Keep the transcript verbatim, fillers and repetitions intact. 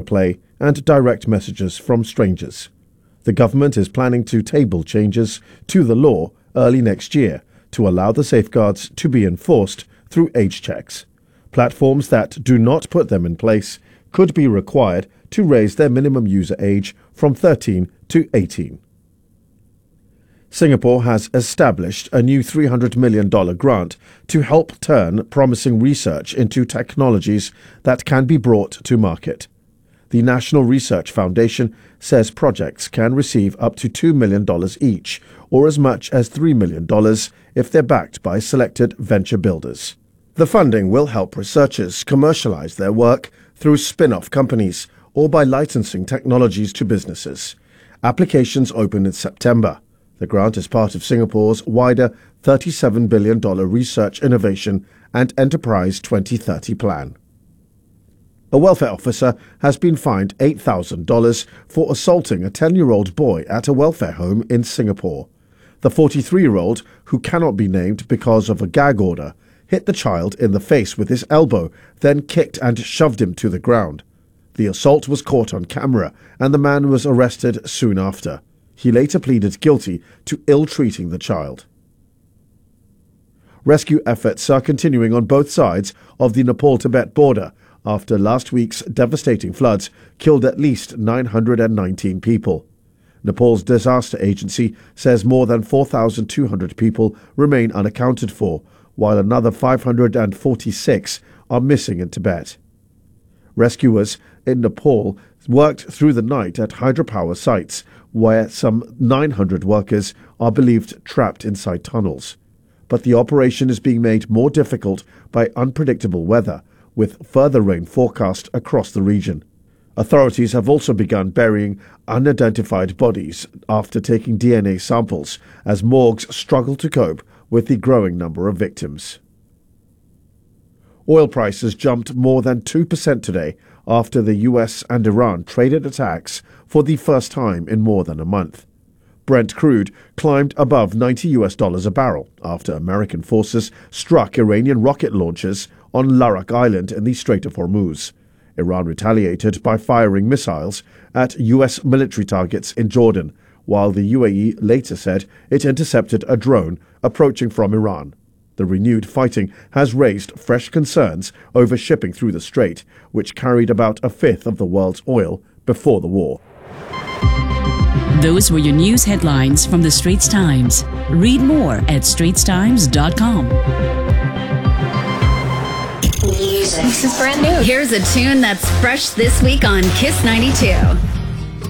play and direct messages from strangers. The government is planning to table changes to the law early next year to allow the safeguards to be enforced through age checks. Platforms that do not put them in place could be required to raise their minimum user age from thirteen to eighteen. Singapore has established a new three hundred million dollars grant to help turn promising research into technologies that can be brought to market. The National Research Foundation says projects can receive up to two million dollars each, or as much as three million dollars if they're backed by selected venture builders. The funding will help researchers commercialize their work through spin-off companies or by licensing technologies to businesses. Applications open in September. The grant is part of Singapore's wider thirty-seven billion dollars Research, Innovation and Enterprise twenty thirty plan. A welfare officer has been fined eight thousand dollars for assaulting a ten-year-old boy at a welfare home in Singapore. The forty-three-year-old, who cannot be named because of a gag order, hit the child in the face with his elbow, then kicked and shoved him to the ground. The assault was caught on camera, and the man was arrested soon after. He later pleaded guilty to ill-treating the child. Rescue efforts are continuing on both sides of the Nepal-Tibet border after last week's devastating floods killed at least nine hundred nineteen people. Nepal's disaster agency says more than four thousand two hundred people remain unaccounted for, while another five hundred forty-six are missing in Tibet. Rescuers in Nepal worked through the night at hydropower sites, where some nine hundred workers are believed trapped inside tunnels. But the operation is being made more difficult by unpredictable weather, with further rain forecast across the region. Authorities have also begun burying unidentified bodies after taking D N A samples, as morgues struggle to cope with the growing number of victims. Oil prices jumped more than two percent today after the U S and Iran traded attacks for the first time in more than a month. Brent crude climbed above ninety U S dollars a barrel after American forces struck Iranian rocket launchers on Larak Island in the Strait of Hormuz. Iran retaliated by firing missiles at U S military targets in Jordan, while the U A E later said it intercepted a drone approaching from Iran. The renewed fighting has raised fresh concerns over shipping through the strait, which carried about a fifth of the world's oil before the war. Those were your news headlines from the Straits Times. Read more at straits times dot com. This is brand new. Here's a tune that's fresh this week on Kiss ninety-two.